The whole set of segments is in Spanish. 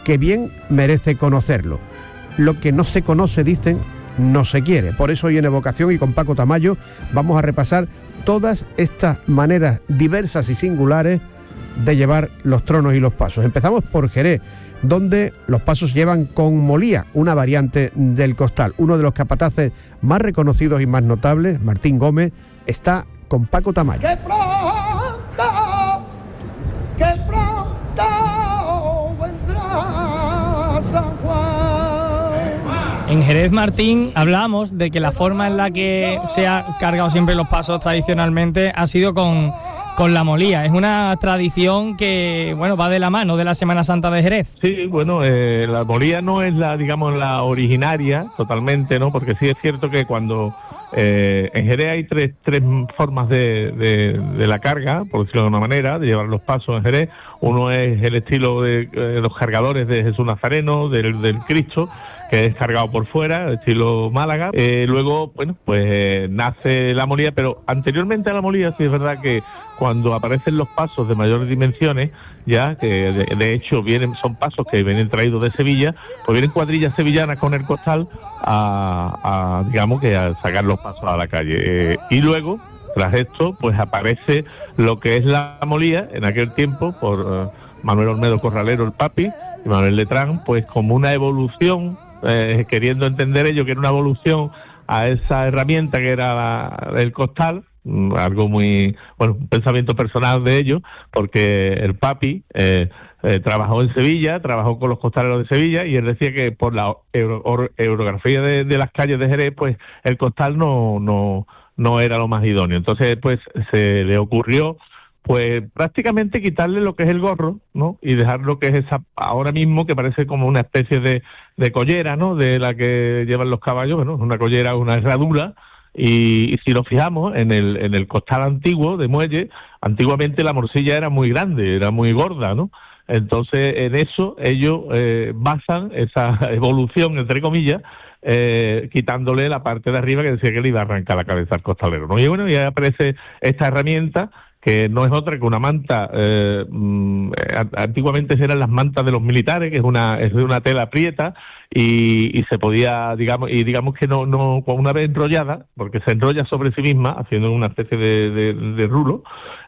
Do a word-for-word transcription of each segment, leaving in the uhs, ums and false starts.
que bien merece conocerlo. Lo que no se conoce, dicen, no se quiere. Por eso hoy en Evocación y con Paco Tamayo vamos a repasar todas estas maneras diversas y singulares de llevar los tronos y los pasos. Empezamos por Jerez, donde los pasos llevan con molía, una variante del costal. Uno de los capataces más reconocidos y más notables, Martín Gómez, está con Paco Tamayo. ¡Qué pronto, qué pronto vendrá San Juan! En Jerez, Martín, hablábamos de que la forma en la que se ha cargado siempre los pasos tradicionalmente ha sido con, con la molía. Es una tradición que, bueno, va de la mano de la Semana Santa de Jerez. Sí, bueno, eh, la molía no es la, digamos, la originaria totalmente, ¿no? Porque sí es cierto que cuando eh, en Jerez hay tres, tres formas de, de, de la carga, por decirlo de una manera, de llevar los pasos en Jerez. Uno es el estilo de eh, los cargadores de Jesús Nazareno, del, del Cristo, que es cargado por fuera, estilo Málaga. Eh, luego, bueno, pues eh, nace la molía, pero anteriormente a la molía sí es verdad que cuando aparecen los pasos de mayores dimensiones, ya que de, de hecho vienen son pasos que vienen traídos de Sevilla, pues vienen cuadrillas sevillanas con el costal a, a digamos que a sacar los pasos a la calle. Eh, y luego, tras esto, pues aparece lo que es la molía en aquel tiempo por uh, Manuel Olmedo Corralero, el Papi, y Manuel Letrán, pues como una evolución, eh, queriendo entender ello que era una evolución a esa herramienta que era la, el costal, algo muy, bueno, un pensamiento personal de ellos, porque el Papi eh, eh, trabajó en Sevilla, trabajó con los costaleros de Sevilla, y él decía que por la euro, or, orografía de, de las calles de Jerez, pues el costal no, no, no era lo más idóneo. Entonces, pues se le ocurrió pues prácticamente quitarle lo que es el gorro, ¿no? Y dejar lo que es esa, ahora mismo que parece como una especie de, de collera, ¿no? De la que llevan los caballos, bueno, una collera, una herradura, y, y si nos fijamos en el, en el costal antiguo de muelle, antiguamente la morcilla era muy grande, era muy gorda, ¿no? Entonces en eso ellos eh, basan esa evolución, entre comillas, eh, quitándole la parte de arriba que decía que le iba a arrancar la cabeza al costalero, ¿no? Y bueno, ya aparece esta herramienta que no es otra que una manta, eh, antiguamente eran las mantas de los militares, que es una es de una tela prieta, y, y se podía, digamos, y digamos que no, no una vez enrollada, porque se enrolla sobre sí misma, haciendo una especie de, de, de rulo,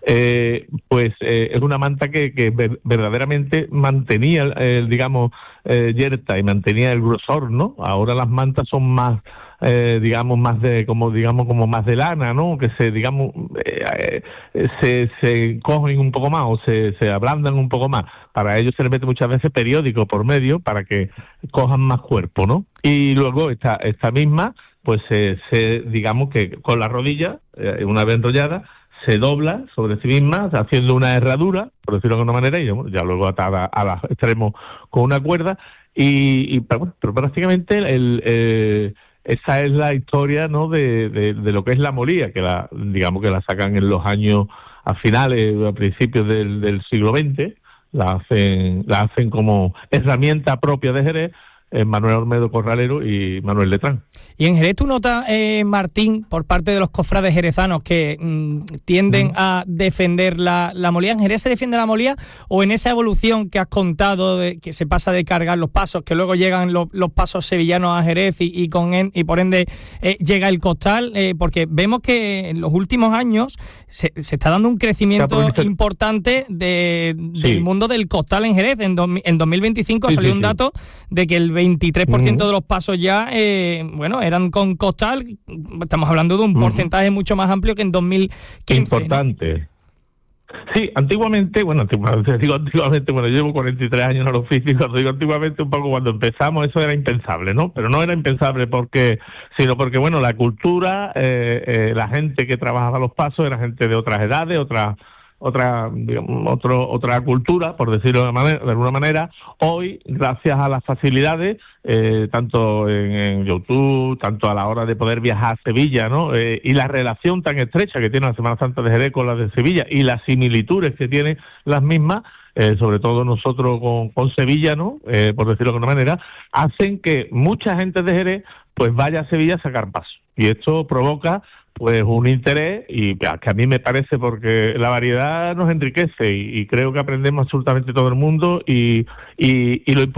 eh, pues eh, es una manta que, que verdaderamente mantenía, eh, digamos, eh, yerta y mantenía el grosor, ¿no? Ahora las mantas son más Eh, digamos más de como digamos como más de lana, ¿no? Que se digamos eh, eh, se se cogen un poco más o se se ablandan un poco más. Para ello se le mete muchas veces periódico por medio para que cojan más cuerpo, ¿no? Y luego esta esta misma pues se, se digamos que con la rodilla eh, una vez enrollada se dobla sobre sí misma haciendo una herradura, por decirlo de alguna manera, y ya luego atada a los extremos con una cuerda y, y pero, bueno, pero prácticamente el eh, esa es la historia, ¿no? De, de, de lo que es la molía, que la digamos que la sacan en los años a finales, a principios del, del siglo veinte, la hacen la hacen como herramienta propia de Jerez, eh, Manuel Olmedo Corralero y Manuel Letrán. Y en Jerez tú notas, eh, Martín, por parte de los cofrades jerezanos que mmm, tienden mm. a defender la, la molía. ¿En Jerez se defiende la molía o en esa evolución que has contado, de, que se pasa de cargar los pasos, que luego llegan los, los pasos sevillanos a Jerez y, y, con en, y por ende eh, llega el costal? Eh, porque vemos que en los últimos años se, se está dando un crecimiento sí, importante de, sí. del mundo del costal en Jerez. En, do, en dos mil veinticinco sí, salió sí, un dato sí. de que el veintitrés por ciento uh-huh. de los pasos ya, eh, bueno, eran con costal. Estamos hablando de un uh-huh. porcentaje mucho más amplio que en dos mil quince. Importante. ¿No? Sí, antiguamente, bueno, antiguamente, digo antiguamente, bueno, yo llevo cuarenta y tres años en el oficio, cuando digo antiguamente, un poco cuando empezamos, eso era impensable, ¿no? Pero no era impensable porque, sino porque, bueno, la cultura, eh, eh, la gente que trabajaba los pasos era gente de otras edades, otras otra digamos, otro, otra cultura, por decirlo de, manera, de alguna manera. Hoy, gracias a las facilidades, eh, tanto en, en YouTube, tanto a la hora de poder viajar a Sevilla, ¿no? Eh, y la relación tan estrecha que tiene la Semana Santa de Jerez con la de Sevilla y las similitudes que tienen las mismas, eh, sobre todo nosotros con, con Sevilla, ¿no? Eh, por decirlo de alguna manera, hacen que mucha gente de Jerez pues vaya a Sevilla a sacar paso. Y esto provoca pues un interés y que a mí me parece, porque la variedad nos enriquece y, y creo que aprendemos absolutamente todo el mundo y, y, y lo importante